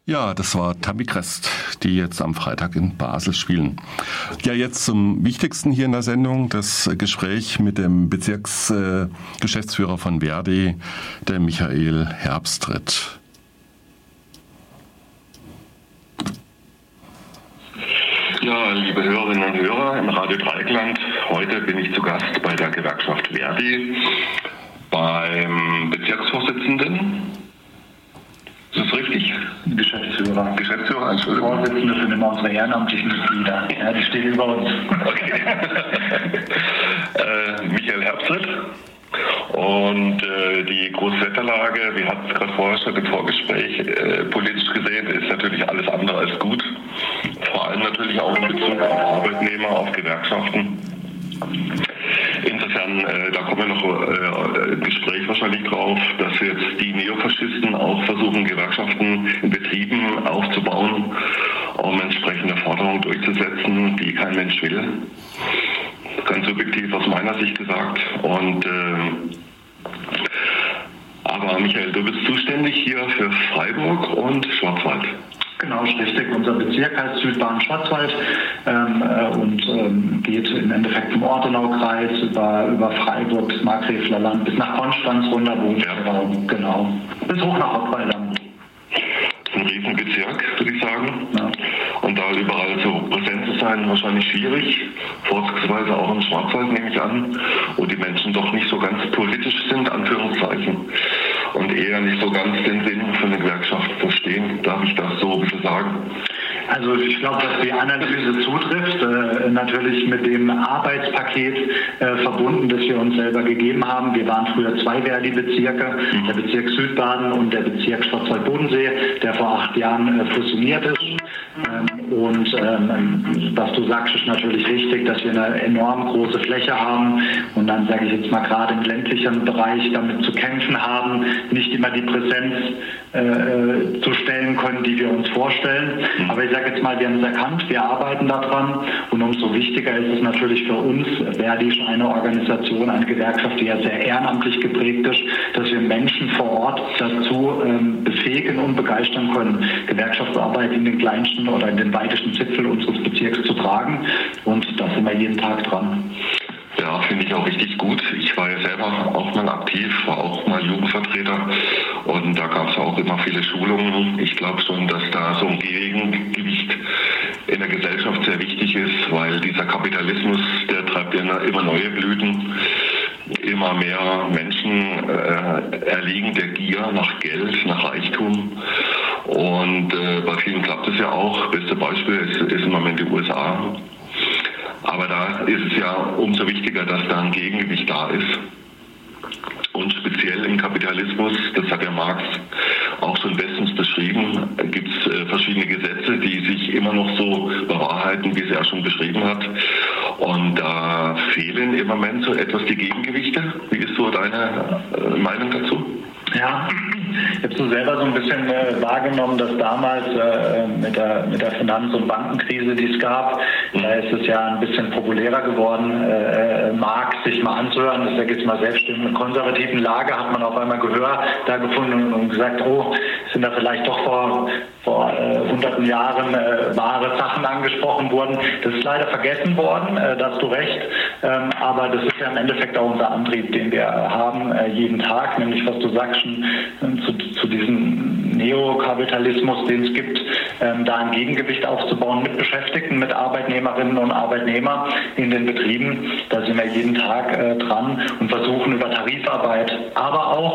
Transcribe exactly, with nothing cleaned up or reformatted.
Ja, das war Tammy Crest, die jetzt am Freitag in Basel spielen. Ja, jetzt zum Wichtigsten hier in der Sendung, das Gespräch mit dem Bezirksgeschäftsführer äh, von Verdi, der Michael Herbstritt. Ja, liebe Hörerinnen und Hörer im Radio Dreieckland, heute bin ich zu Gast bei der Gewerkschaft Verdi, beim Bezirksvorsitzenden. Ist das richtig? Geschäftsführer. Geschäftsführer, Entschuldigung. Vorsitzende sind immer unsere ehrenamtlichen Mitglieder. Ja, die stehen über uns. Okay. äh, Michael Herbstritt. Und äh, die Großwetterlage, wir hatten es gerade vorher schon im Vorgespräch, äh, politisch gesehen ist natürlich alles andere als gut. Vor allem natürlich auch in Bezug auf Arbeitnehmer, auf Gewerkschaften. Insofern, äh, da kommen wir noch äh, im Gespräch wahrscheinlich drauf, dass jetzt die Neofaschisten auch versuchen, Gewerkschaften in Betrieben aufzubauen, um entsprechende Forderungen durchzusetzen, die kein Mensch will. Ganz subjektiv aus meiner Sicht gesagt. Und äh, aber Michael, du bist zuständig hier für Freiburg und Schwarzwald. Genau, ist richtig. Unser Bezirk heißt Südbaden-Schwarzwald ähm, äh, und ähm, geht im Endeffekt vom Ortenaukreis über, über Freiburg, das Markgräfler Land bis nach Konstanz runter, wo ja. Genau, bis hoch nach Rottweiler. Das ist ein Riesenbezirk, würde ich sagen. Ja. Und da überall so präsent zu sein, wahrscheinlich schwierig. Vorzugsweise auch im Schwarzwald, nehme ich an, wo die Menschen doch nicht so ganz politisch sind, Anführungszeichen. Und eher nicht so ganz den Sinn von der Gewerkschaft verstehen. Darf ich das so ein bisschen sagen? Also ich glaube, dass die Analyse zutrifft, äh, natürlich mit dem Arbeitspaket äh, verbunden, das wir uns selber gegeben haben. Wir waren früher zwei Verdi-Bezirke, mhm. der Bezirk Südbaden und der Bezirk Schwarzwald-Bodensee, der vor acht Jahren äh, fusioniert ist. Ähm, und ähm, was du sagst, ist natürlich richtig, dass wir eine enorm große Fläche haben und dann, sage ich jetzt mal, gerade im ländlichen Bereich damit zu kämpfen haben, nicht immer die Präsenz äh, zu stellen können, die wir uns vorstellen. Mhm. Aber ich sage jetzt mal, wir haben es erkannt, wir arbeiten daran und umso wichtiger ist es natürlich für uns, Verdi ist eine Organisation, eine Gewerkschaft, die ja sehr ehrenamtlich geprägt ist, dass wir Menschen vor Ort dazu ähm, befähigen und begeistern können, Gewerkschaftsarbeit in den kleinsten oder in den weitesten Zipfel unseres Bezirks zu tragen und da sind wir jeden Tag dran. Ja, finde ich auch richtig gut. Ich war ja selber auch mal aktiv, war auch mal Jugendvertreter und da gab es auch immer viele Schulungen. Ich glaube schon, dass da so ein Gegengewicht in der Gesellschaft sehr wichtig ist, weil dieser Kapitalismus, der treibt ja immer neue Blüten. Immer mehr Menschen äh, erliegen der Gier nach Geld, nach Reichtum. Und äh, bei vielen klappt es ja auch. Beste Beispiel ist, ist im Moment die U S A. Aber da ist es ja umso wichtiger, dass da ein Gegengewicht da ist. Und speziell im Kapitalismus, das hat ja Marx auch schon bestens beschrieben, gibt es äh, verschiedene Gesetze, die sich immer noch so bewahrheiten, wie es er schon beschrieben hat. Und da fehlen im Moment so etwas die Gegengewichte. Wie ist so deine äh, Meinung dazu? Ja, ich habe so selber so ein bisschen äh, wahrgenommen, dass damals äh, mit, der, mit der Finanz- und Bankenkrise, die es gab, mhm. da ist es ja ein bisschen populärer geworden, äh, Marx sich mal anzuhören. Das sage ich jetzt mal selbst in einer konservativen Lage hat man auf einmal Gehör da gefunden und gesagt, oh, sind da vielleicht doch vor, vor äh, hunderten Jahren äh, wahre Sachen angesprochen worden. Das ist leider vergessen worden, äh, da hast du recht. Ähm, aber das ist ja im Endeffekt auch unser Antrieb, den wir haben äh, jeden Tag, nämlich was du sagst, schon, zu, zu diesem Neokapitalismus, den es gibt, ähm, da ein Gegengewicht aufzubauen mit Beschäftigten, mit Arbeitnehmerinnen und Arbeitnehmern in den Betrieben. Da sind wir jeden Tag äh, dran und versuchen über Tarifarbeit, aber auch